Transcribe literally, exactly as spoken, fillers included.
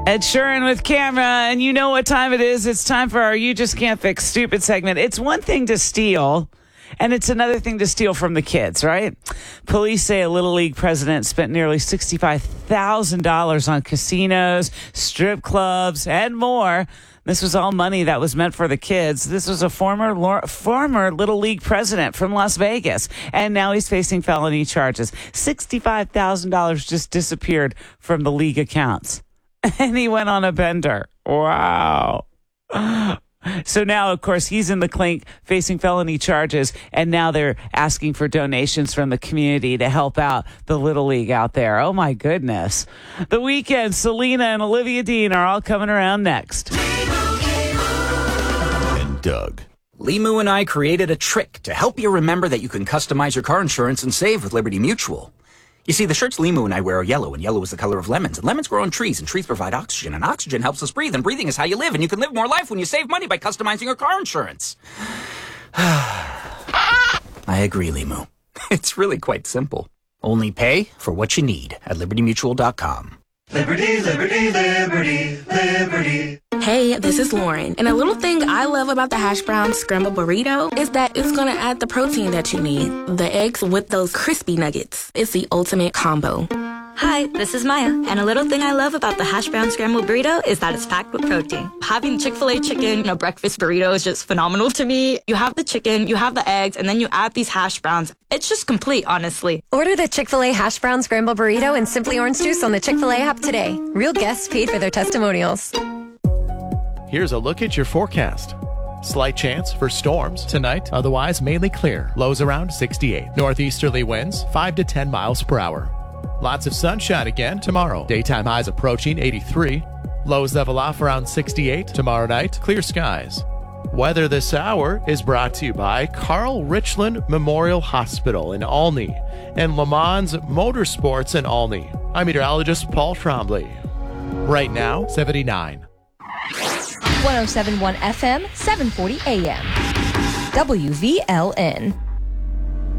Ed Sheeran with Camera, and you know what time it is. It's time for our You Just Can't Fix Stupid segment. It's one thing to steal, and it's another thing to steal from the kids, right? Police say a Little League president spent nearly sixty-five thousand dollars on casinos, strip clubs, and more. This was all money that was meant for the kids. This was a former former Little League president from Las Vegas, and now he's facing felony charges. sixty-five thousand dollars just disappeared from the league accounts. And he went on a bender. Wow. So now, of course, he's in the clink facing felony charges, and now they're asking for donations from the community to help out the Little League out there. Oh, my goodness. The Weeknd, Selena, and Olivia Dean are all coming around next. And Doug. Limu and I created a trick to help you remember that you can customize your car insurance and save with Liberty Mutual. You see, the shirts Limu and I wear are yellow, and yellow is the color of lemons. And lemons grow on trees, and trees provide oxygen, and oxygen helps us breathe, and breathing is how you live, and you can live more life when you save money by customizing your car insurance. I agree, Limu. It's really quite simple. Only pay for what you need at liberty mutual dot com. Liberty, liberty, liberty, liberty. Hey, this is Lauren, and a little thing I love about the hash brown scrambled burrito is that it's gonna add the protein that you need. The eggs with those crispy nuggets. It's the ultimate combo. Hi, this is Maya, and a little thing I love about the hash brown scrambled burrito is that it's packed with protein. Having Chick-fil-A chicken in a breakfast burrito is just phenomenal to me. You have the chicken, you have the eggs, and then you add these hash browns. It's just complete, honestly. Order the Chick-fil-A hash brown scrambled burrito and Simply Orange Juice on the Chick-fil-A app today. Real guests paid for their testimonials. Here's a look at your forecast. Slight chance for storms tonight, otherwise mainly clear. Lows around sixty-eight. Northeasterly winds five to ten miles per hour. Lots of sunshine again tomorrow. Daytime highs approaching eighty-three. Lows level off around sixty-eight. Tomorrow night, clear skies. Weather this hour is brought to you by Carl Richland Memorial Hospital in Olney and Le Mans Motorsports in Olney. I'm meteorologist Paul Trombley. Right now, seventy-nine. one oh seven point one F M, seven forty A M. W V L N.